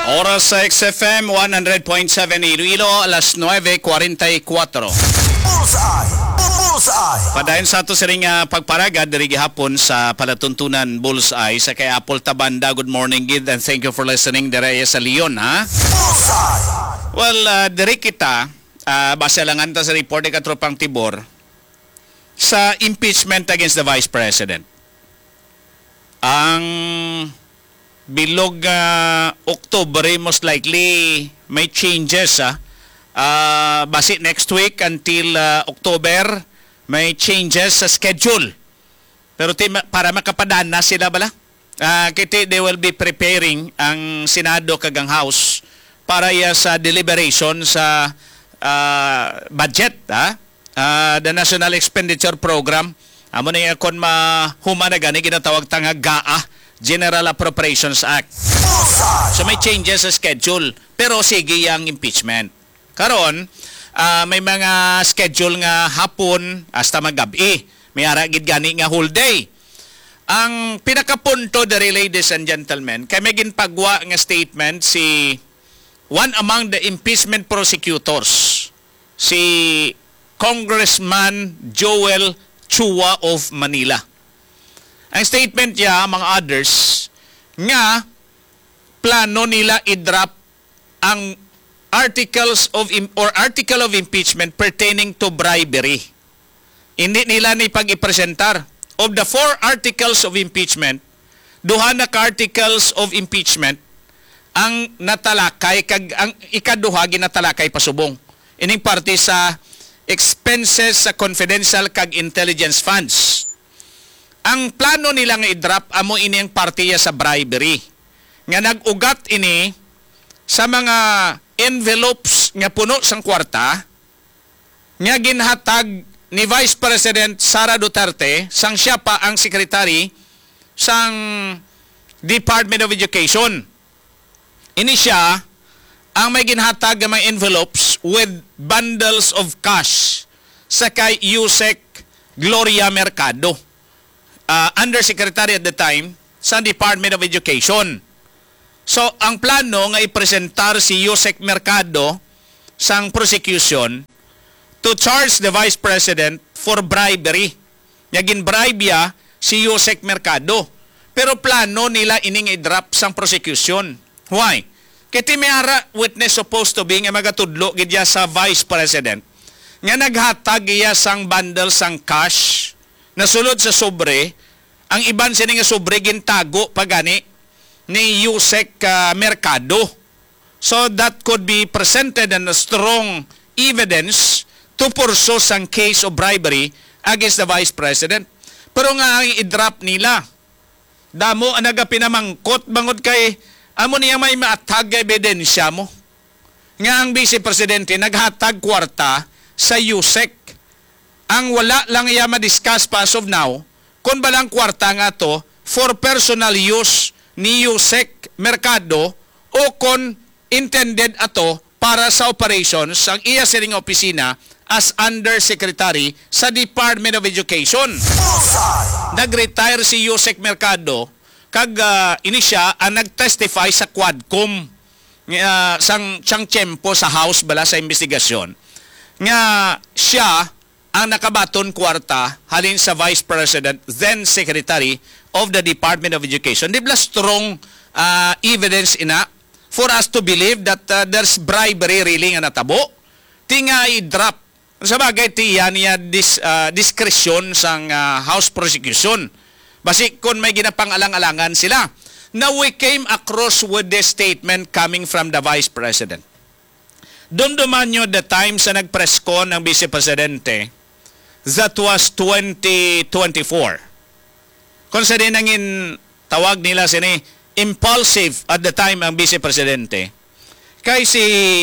Oras sa XFM 100.7 Iloilo, alas 9:44. Bullseye! Bullseye! Padayon sa ato sa ring pagparagad diri gihapon sa palatuntunan Bullseye sa kay Apple Tabanda. Good morning gid and thank you for listening diri sa Leon, ha? Bullseye! Well, diri kita base lang anta sa report ni Katropang Tibor sa impeachment against the Vice President. Ang bilog October, most likely may changes. Base next week until October, may changes sa schedule. Pero para makapadana sila bala, kiti they will be preparing ang Senado kag ang House para sa deliberation sa budget, the National Expenditure Program. Amo na kon mahuma na gani ginatawag tanga GAA, General Appropriations Act. So may changes sa schedule, pero sige yang impeachment. Karon may mga schedule nga hapon hasta magabi. May ara gid gani nga whole day. Ang pinakapunto diri, ladies and gentlemen, kay may ginpagwa nga statement si one among the impeachment prosecutors, si Congressman Joel Chua of Manila. Ang statement niya, among others, nga plano nila i-drop ang article of impeachment pertaining to bribery. Hindi nila ni pag-ipresentar. Of the 4 articles of impeachment, duha na articles of impeachment ang natalakay kag ang ikaduha ginatalakay pasubong. Ining parte sa expenses sa confidential kag intelligence funds. Ang plano nila nga i-drop amo ini ang partiya sa bribery. Nga nag-ugat ini sa mga envelopes nga puno sang kwarta nga ginhatag ni Vice President Sara Duterte sang siya pa ang secretary sang Department of Education. Ini siya ang may ginhatag ng mga envelopes with bundles of cash sa kay Yusek Gloria Mercado, Undersecretary at the time sa Department of Education. So, ang plano nga ipresentar si Yusek Mercado sang prosecution to charge the Vice President for bribery. Nga ginbribe si Yusek Mercado. Pero plano nila ining i-drop sang prosecution. Why? Kiti may ara witness supposed to be nga magatudlo gidya sa Vice President nga naghatag iya sang bundle sang cash na sulod sa sobre. Ang iban sini nga sobre gintago pagani ni Yusek Mercado. So that could be presented as a strong evidence to pursue sang case of bribery against the Vice President. Pero nga ang i-drop nila, damo ang nagapinamangkot bangod kay amo niya may maatag ebidensya mo. Nga ang Vice Presidente naghatag kwarta sa Yusek. Ang wala lang iya ma-discuss pa as of now, kung balang kwarta nga to for personal use ni Yusek Mercado o kung intended ato para sa operations ang iya sining opisina as Undersecretary sa Department of Education. Nag-retire si Yusek Mercado kag ini siya ang nag-testify sa Quadcom sang tiyempo sa House bala sa investigasyon nga siya ang nakabaton kwarta halin sa Vice President, then Secretary of the Department of Education. Di ba strong evidence ina for us to believe that there's bribery really nga natabo? Tinga i-drop. Sa bagay, tiyan niya discretion sang House prosecution. Basi kung may ginapang-alang-alangan sila. Now we came across with this statement coming from the Vice President. Dumduman nyo the time sa nag-press con ng Vice Presidente, that was 2024. Kung sa din nangin tawag nila sini, impulsive at the time ang Vice Presidente. Kay si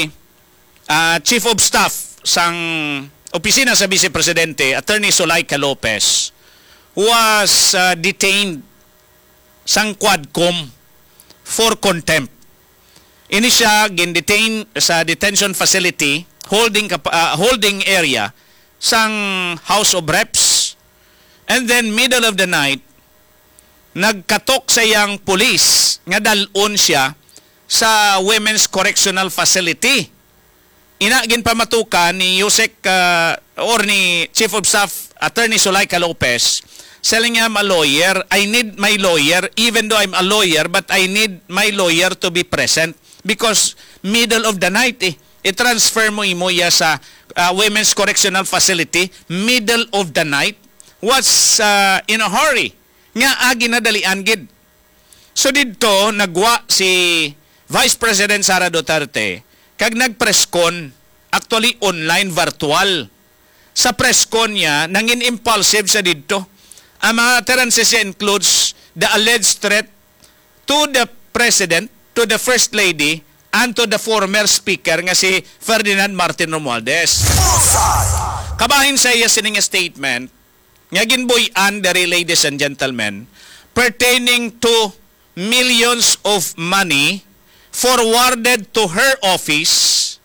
Chief of Staff sang opisina sa Vice Presidente, Attorney Zulaika Lopez, was detained sang Quadcom for contempt. Ini siya gin-detain sa detention facility, holding area sang House of Reps. And then middle of the night, nagkatok sa iyang pulis nga dalon siya sa Women's Correctional Facility. Inagin pamatukan ni Yusek or ni Chief of Staff Attorney Zulaika Lopez, selling him a lawyer. I need my lawyer, even though I'm a lawyer, but I need my lawyer to be present because middle of the night i-transfer mo ya sa Women's Correctional Facility, middle of the night. What's in a hurry? Nga agi na dalian gid. So dito nagwa si Vice President Sara Duterte kag nag-presscon, actually online, virtual. Sa presscon niya, nangin impulsive sa dito. Ang mga utterances niya includes the alleged threat to the President, to the First Lady, and to the former Speaker nga si Ferdinand Martin Romualdez. Bullseye. Kabahin sa iya sining statement, nga ginbuy-an diri, ladies and gentlemen, pertaining to millions of money forwarded to her office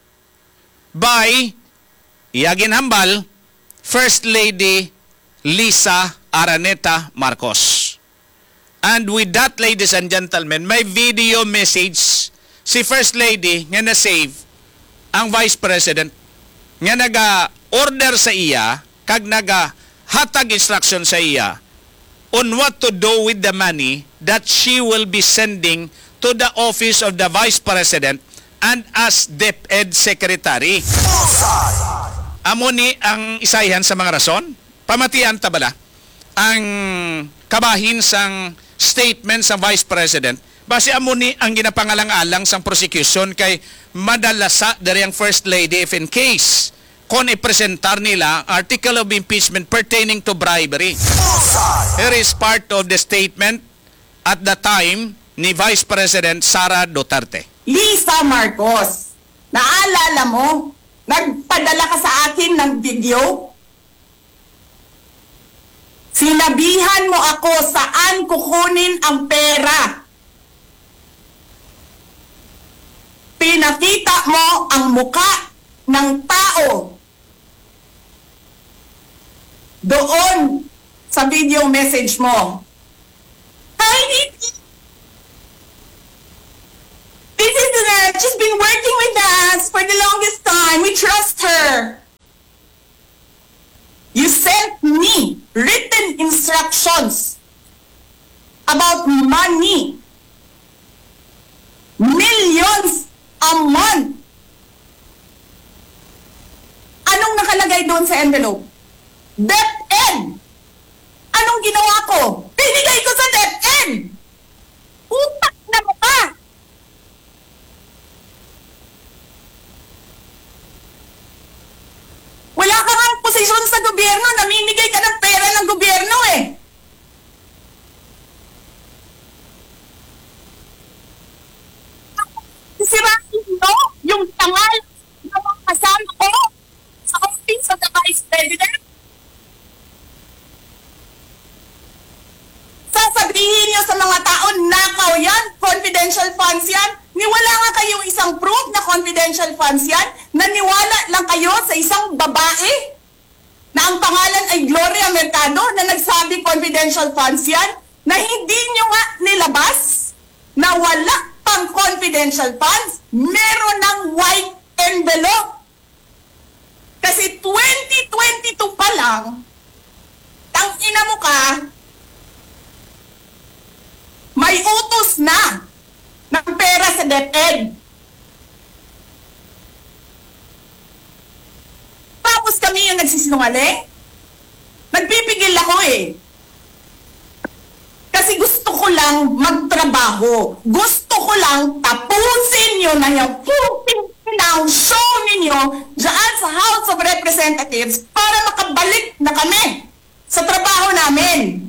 by iyagin hambal First Lady Lisa Araneta Marcos. And with that, ladies and gentlemen, may video message si First Lady nga na-save ang Vice President nga naga-order sa iya kag naga-hatag instruction sa iya on what to do with the money that she will be sending to the office of the Vice President and as DepEd Secretary. Bullseye. Amo ni ang isayan sa mga rason. Pamatian tabala ang kabahin sang statement sa Vice President. Base amo ni ang ginapangalang-alang sang prosecution kay madalasa dari ang First Lady if in case kon ipresentar nila article of impeachment pertaining to bribery. Bullseye. Here is part of the statement at the time ni Vice President Sara Duterte. Lisa Marcos, naalala mo, nagpadala ka sa akin ng video? Sinabihan mo ako saan kukunin ang pera. Pinakita mo ang muka ng tao doon sa video message mo. She's been working with us for the longest time. We trust her. You sent me written instructions about money. Millions a month. Anong nakalagay doon sa envelope? DepEd. Anong ginawa ko? Binigay ko sa DepEd. Utak na mukha. Wala ka nga posisyon sa gobyerno, namimigay ka ng pera ng gobyerno eh. Sisirain mo yung tangal na mga kasama ko sa office of the Vice President. Sasabihin niyo sa mga tao, nakaw yan, confidential funds yan. Niwala nga kayo isang proof na confidential funds yan. Naniwala lang kayo sa isang babae na ang pangalan ay Gloria Mercado na nagsabi confidential funds yan, na hindi nyo nga nilabas na wala pang confidential funds, meron ng white envelope. Kasi 2022 pa lang, tang ina mo ka, may utos na ng pera sa DepEd. Tapos kami yung nagsisinungaling? Nagpipigil ako eh. Kasi gusto ko lang magtrabaho. Gusto ko lang tapusin nyo na yung show ninyo dyan sa House of Representatives para makabalik na kami sa trabaho namin.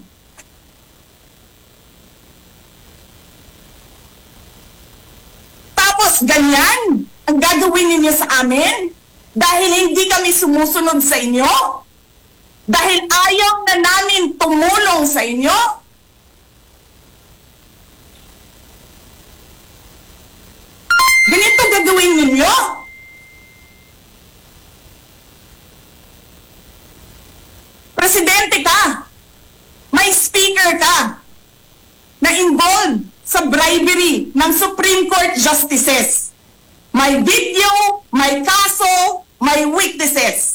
Tapos ganyan ang gagawin ninyo sa amin dahil hindi kami sumusunod sa inyo? Dahil ayaw na namin tumulong sa inyo? Ganito gagawin ninyo? Presidente ka, may speaker ka na involved sa bribery ng Supreme Court justices. May video, may kaso, may witnesses.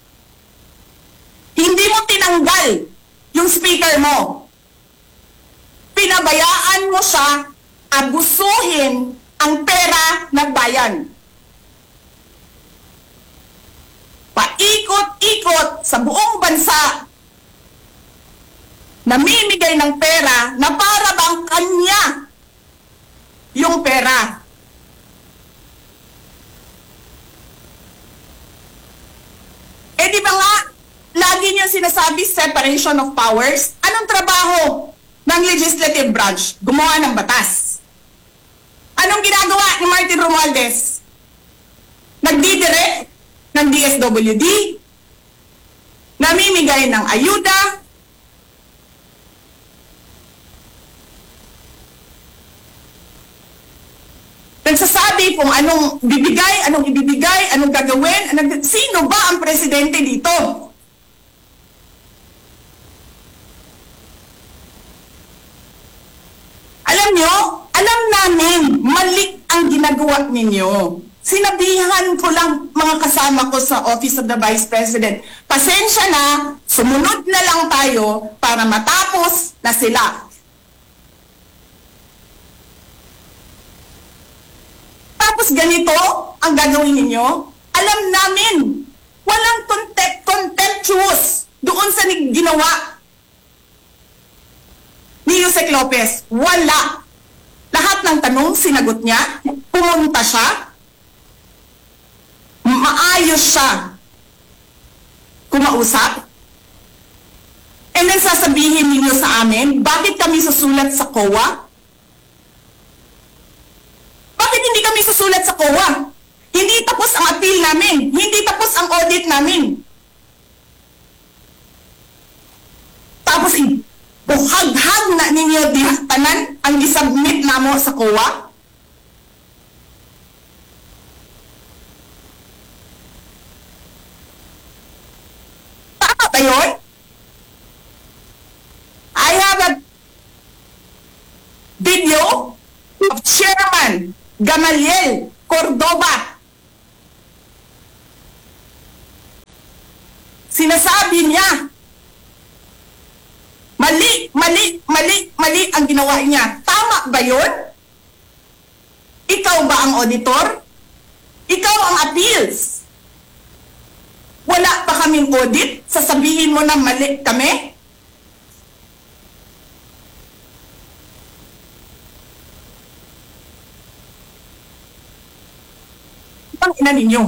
Hindi mo tinanggal yung speaker mo. Pinabayaan mo siya abusuhin ang pera ng bayan. Paikot-ikot sa buong bansa, namimigay ng pera na para bang kanya yung pera. Eh di ba nga, lagi niyo sinasabi separation of powers? Anong trabaho ng legislative branch? Gumawa ng batas. Anong ginagawa ni Martin Romualdez? Nagdidirect ng DSWD, namimigay ng ayuda, nagsasabi kung anong bibigay, anong ibibigay, anong gagawin, sino ba ang presidente dito? Alam nyo, alam namin, mali ang ginagawa ninyo. Sinabihan ko lang mga kasama ko sa Office of the Vice President, pasensya na, sumunod na lang tayo para matapos na sila. Tapos ganito ang gagawin ninyo, alam namin, walang contemptuous doon sa ginawa ni Yusek Lopez. Wala. Lahat ng tanong sinagot niya, pumunta siya, maayos siya kumausap, and then sasabihin ninyo sa amin, bakit kami susulat sa COA? Bakit hindi kami susulat sa COA? Hindi tapos ang appeal namin. Hindi tapos ang audit namin. Tapos buhaghag na ninyo dihatanan ang isubmit namo sa COA? Tama ba yun? I have a video of Chairman Gamaliel Cordoba. Sinasabi niya, mali ang ginawa niya. Tama ba yun? Ikaw ba ang auditor? Ikaw ang appeals? Wala pa kaming audit? Sasabihin mo na mali kami? Ang ina ninyo.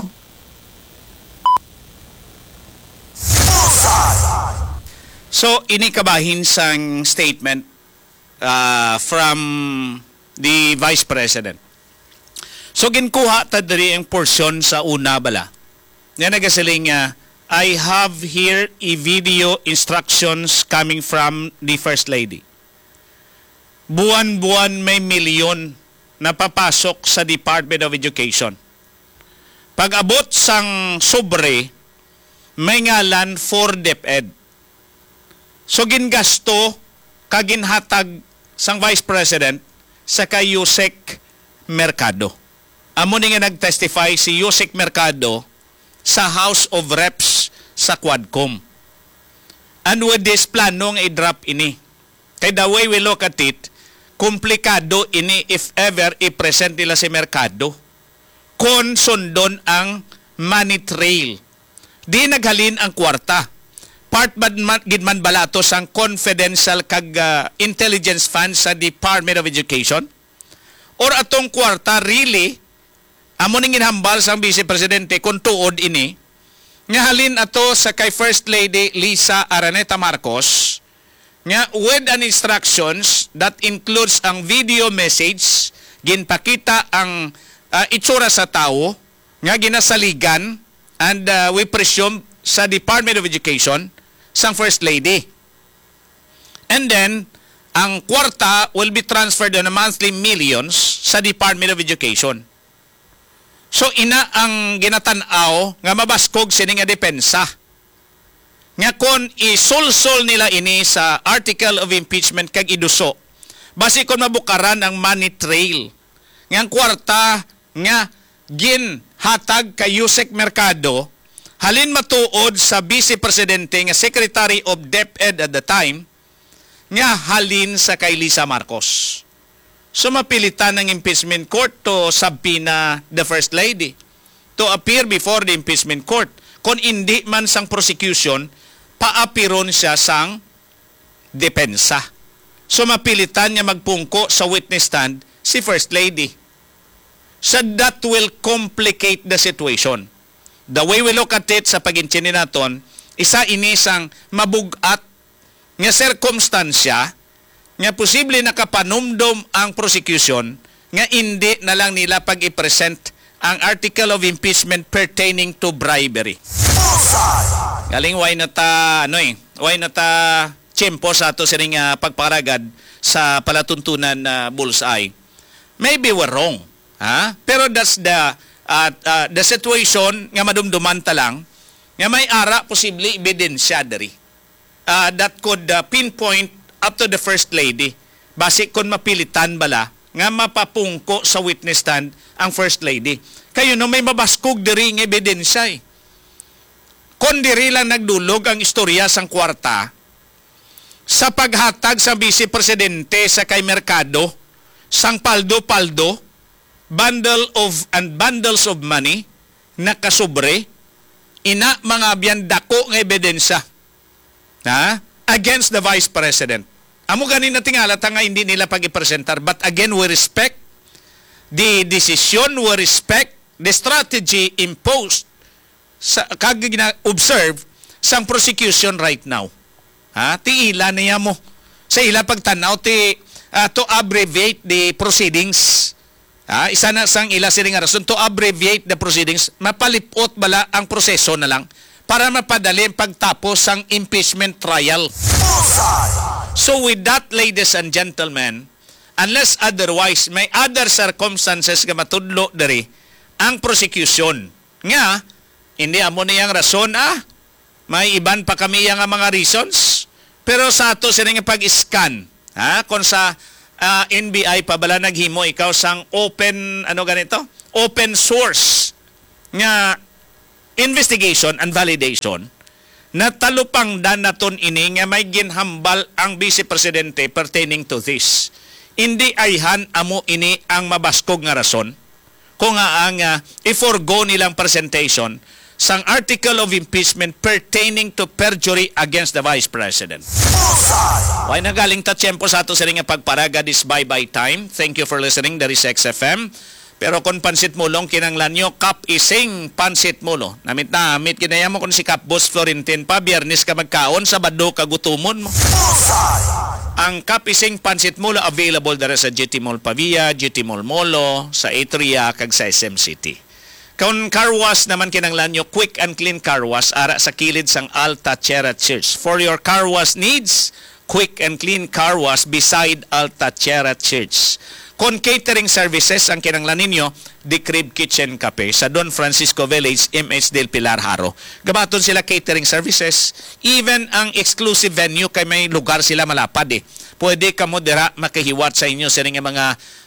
So, inikabahin sang statement from the Vice President. So, ginkuha ta diri ang portion sa una bala. Yan nagasaling niya, I have here a video instructions coming from the First Lady. Buwan-buwan may milyon na papasok sa Department of Education. Pag abot sang sobre, may ngalan for DepEd. So gingasto kaginhatag sang Vice President sa kay Yusek Mercado. Amo ni nga nag-testify si Yusek Mercado sa House of Reps sa Quadcom. And with this planong i-drop ini. Kay the way we look at it, komplikado ini if ever i-present nila si Mercado. Kung sundon ang money trail. Di naghalin ang kwarta. Part gidman balato sang confidential kag intelligence fund sa Department of Education? Or atong kwarta really, amo ning ginhambal sang Vice Presidente kung tuod ini, nga halin ato sa kay First Lady Lisa Araneta Marcos, nga with an instructions that includes ang video message, ginpakita ang itsura sa tao, nga ginasaligan, and we presume sa Department of Education, sang First Lady. And then, ang kwarta will be transferred on a monthly millions sa Department of Education. So, ina ang ginatanaw nga mabaskog sini nga depensa. Nga kon isulsol nila ini sa article of impeachment kag iduso, basi kon mabukaran ang money trail nga ang kwarta nga ginhatag kay Yusek Mercado halin matuod sa Vice Presidente nga Secretary of DepEd at the time nga halin sa kay Lisa Marcos. So mapilitan ng impeachment court to subpoena the First Lady to appear before the impeachment court. Kung hindi man sang prosecution, paapiron siya sang depensa. So mapilitan niya magpungko sa witness stand si First Lady. So that will complicate the situation. The way we look at it sa pag-intindi naton, isa inisang mabugat nga sirkumstansya nga posible nakapanumdom ang prosecution nga hindi na lang nila pag-i-present ang article of impeachment pertaining to bribery. Galing why na ta tiyempo sa ato sining pagparagad sa palatuntunan na bullseye. Maybe we're wrong, ha? Pero that's the situation nga madumduman ta lang nga may ara posible ebidensya diri that could pinpoint up to the First Lady base kung mapilitan bala nga mapapungko sa witness stand ang First Lady. Kayo no may mabaskog diri nga ebidensya eh. Kung diri lang nagdulog ang istorya sang kwarta sa paghatag sa Vice Presidente sa kay Mercado sang paldo-paldo bundles of money na kasubre ina mga biyandako nga ebidensya against the Vice President. Amo ganin na tingala nga hindi nila pag-ipresentar, but again we respect the decision, we respect the strategy imposed sa observe sang prosecution right now. Ti ila niya mo sa ila pagtanaw to abbreviate the proceedings. Isa na sang ila sining rason to abbreviate the proceedings, mapalipot bala ang proseso na lang para mapadali ang pagtapos ang impeachment trial. So with that, ladies and gentlemen, unless otherwise may other circumstances nga matudlo diri ang prosecution nga hindi amo niyang rason may iban pa kami yang mga reasons, pero sa ato sining pag-scan kung sa NBI pa bala naghimo ikaw sang open open source nga investigation and validation na talupang dan naton ini nga may ginhambal ang Vice Presidente pertaining to this. Hindi ayhan amo ini ang mabaskog nga rason kung ang i-forgo nilang presentation sang article of impeachment pertaining to perjury against the Vice President. Why nagaling ta tiyempo sa ato sa nga pagparaga this bye-bye time. Thank you for listening. There is XFM. Pero kung pansit mulong kinanglan nyo, Kap Ising pansit mulo. Namit kinaya mo kung si Kap Boss Florentin pa, biyernes ka magkaon, Sabado ka gutumon mo. Ang Kap Ising pansit mulo available dara sa GT Mall Pavia, GT Mall Molo, sa Atria, kag sa SM City. Kung car wash naman kinanglan nyo, quick and clean car wash, ara sa kilid sang Alta Chera Church. For your car wash needs, quick and clean car wash beside Alta Chera Church. Kung catering services ang kinanglan ninyo, The Crib Kitchen Cafe sa Don Francisco Village, MH Del Pilar, Haro. Gabaton sila catering services. Even ang exclusive venue kay may lugar sila malapad eh. Pwede ka mo dira makahiwat sa inyo sa mga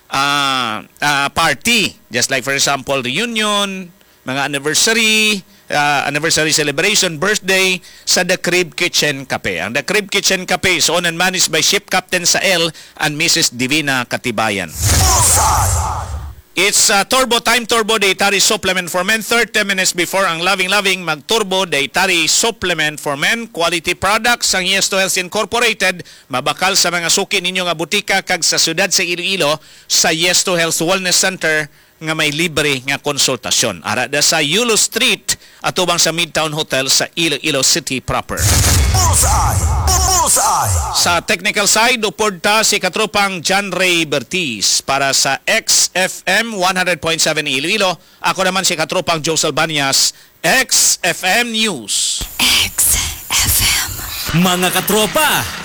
party. Just like for example, reunion, mga anniversary celebration, birthday sa The Crib Kitchen Cafe. Ang The Crib Kitchen Cafe is owned and managed by Ship Captain Sael and Mrs. Divina Katibayan. It's Turbo Time, Turbo Dietary Supplement for Men. 30 minutes before ang Loving mag-Turbo Dietary Supplement for Men. Quality products ang Yes to Health Incorporated. Mabakal sa mga suki ninyo nga butika kag sa siyudad sa Iloilo sa Yes to Health Wellness Center nga may libre nga konsultasyon. Ara sa Yulo Street atubang sa Midtown Hotel sa Iloilo City proper. Sa technical side, upod ta si katropang John Ray Bertiz para sa XFM 100.7 Iloilo. Ako naman si katropang Joe Salbanias, XFM News. XFM. Mga katropa,